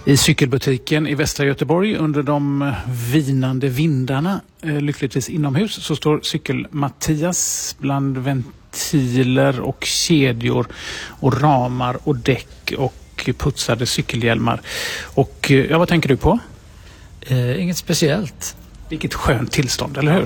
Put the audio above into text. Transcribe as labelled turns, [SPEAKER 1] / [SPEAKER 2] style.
[SPEAKER 1] I cykelbutiken i västra Göteborg under de vinande vindarna, lyckligtvis inomhus, så står cykel-Mattias bland ventiler och kedjor och ramar och däck och putsade cykelhjälmar. Och vad tänker du på?
[SPEAKER 2] Inget speciellt.
[SPEAKER 1] Vilket skönt tillstånd, eller hur?